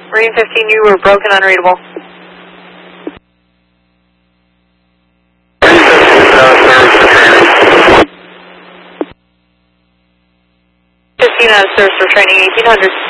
Marine 15, you were broken, unreadable. 15 out of service for training, 1800.